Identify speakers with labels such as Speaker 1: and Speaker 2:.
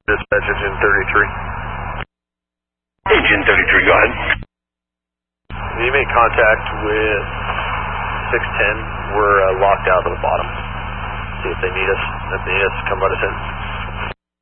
Speaker 1: Dispatch engine 33.
Speaker 2: Engine 33, go ahead.
Speaker 1: You made contact with 610. We're locked out of the bottom. See if they need us. If they need us, come let us in.